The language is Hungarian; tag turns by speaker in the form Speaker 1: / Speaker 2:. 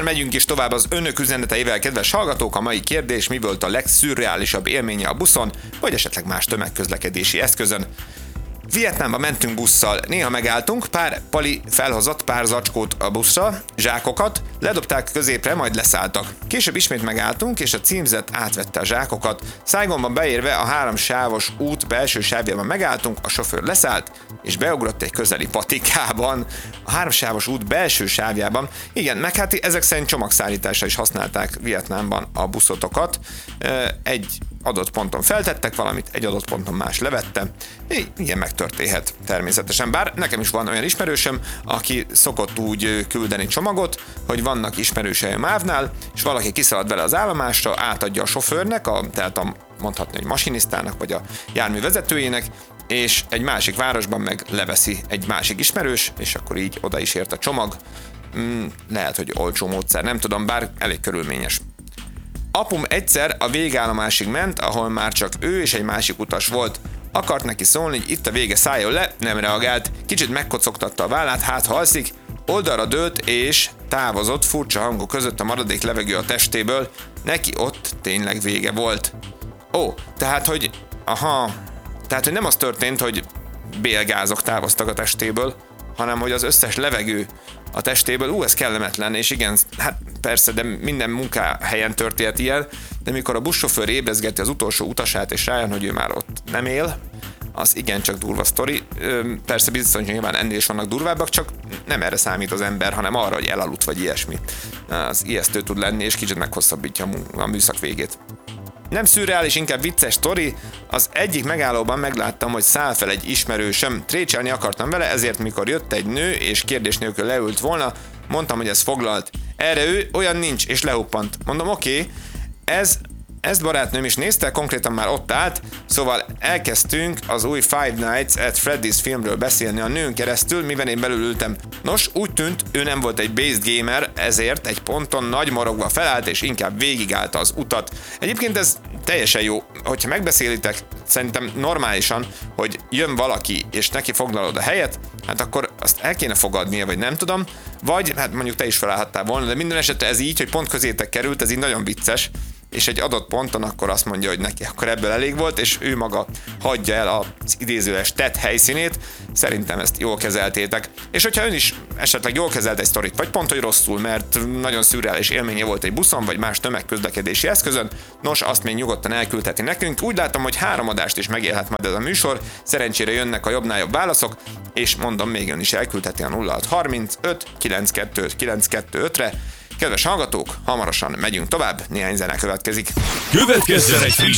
Speaker 1: megyünk is tovább az önök üzeneteivel, kedves hallgatók. A mai kérdés: mi volt a legszürreálisabb élménye a buszon, vagy esetleg más tömegközlekedési eszközön? Vietnámba mentünk busszal, néha megálltunk, pár pali felhozott pár zacskót a buszra, zsákokat, ledobták középre, majd leszálltak. Később ismét megálltunk, és a címzett átvette a zsákokat. Saigonban beérve a 3 sávos út belső sávjában megálltunk, a sofőr leszállt, és beugrott egy közeli patikában. A 3 sávos út belső sávjában. Igen, meg hát ezek szerint csomagszállításra is használták Vietnámban a buszotokat. Egy adott ponton feltettek valamit, egy adott ponton más levette. Igen, megtörténhet természetesen. Bár nekem is van olyan ismerősöm, aki szokott úgy küldeni csomagot, hogy vannak ismerősei a MÁV-nál, és valaki kiszalad vele az állomásra, átadja a sofőrnek, tehát mondhatni, hogy masinisztának, vagy a jármű vezetőjének, és egy másik városban meg leveszi egy másik ismerős, és akkor így oda is ért a csomag. Lehet, hogy olcsó módszer, nem tudom, bár elég körülményes. Apum egyszer a végállomásig ment, ahol már csak ő és egy másik utas volt. Akart neki szólni, hogy itt a vége, szálljon le, nem reagált. Kicsit megkocogtatta a vállát, hát ha alszik, oldalra dőlt és távozott furcsa hangok között a maradék levegő a testéből. Neki ott tényleg vége volt. Tehát, hogy nem az történt, hogy bélgázok távoztak a testéből, hanem hogy az összes levegő a testéből, ez kellemetlen, és igen, hát persze, de minden munkahelyen történt ilyen, de mikor a buszsofőr ébrezgeti az utolsó utasát, és rájön, hogy ő már ott nem él, az igencsak durva sztori. Persze biztos, hogy nyilván ennél is vannak durvábbak, csak nem erre számít az ember, hanem arra, hogy elaludt vagy ilyesmi. Az ijesztő tud lenni, és kicsit meghosszabbítja a műszak végét. Nem szürreális, inkább vicces sztori. Az egyik megállóban megláttam, hogy száll fel egy ismerősöm. Trécselni akartam vele, ezért mikor jött egy nő és kérdés nélkül leült volna, mondtam, hogy ez foglalt. Erre ő, olyan nincs, és lehuppant. Mondom, oké. Ezt barátnőm is nézte, konkrétan már ott állt, szóval elkezdtünk az új Five Nights at Freddy's filmről beszélni a nőn keresztül, mivel én belül ültem. Nos, úgy tűnt, ő nem volt egy based gamer, ezért egy ponton nagy morogva felállt, és inkább végigállta az utat. Egyébként ez teljesen jó, hogyha megbeszélitek, szerintem normálisan, hogy jön valaki, és neki foglalod a helyet, hát akkor azt el kéne fogadnia, vagy nem tudom, vagy hát mondjuk te is felállhattál volna, de minden esetre ez így, hogy pont közétek került, ez így nagyon vicces, és egy adott ponton akkor azt mondja, hogy neki akkor ebből elég volt, és ő maga hagyja el az idézőes tett helyszínét. Szerintem ezt jól kezeltétek. És hogyha ön is esetleg jól kezelt egy sztorit, vagy pont, hogy rosszul, mert nagyon szürreális élménye volt egy buszon, vagy más tömegközlekedési eszközön, nos, azt még nyugodtan elküldheti nekünk. Úgy látom, hogy 3 adást is megélhet majd ez a műsor, szerencsére jönnek a jobbnál jobb válaszok, és mondom, még ön is elküldheti a 0635 92 925-re. Kedves hallgatók, hamarosan megyünk tovább, néhány zene következik.
Speaker 2: Következzen egy friss